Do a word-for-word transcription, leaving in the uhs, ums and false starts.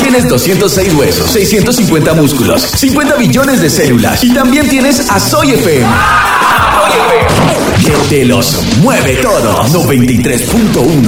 tienes doscientos seis huesos, seiscientos cincuenta músculos, cincuenta billones de células y también tienes a Soy F M. Que te los mueve todo. noventa y tres punto uno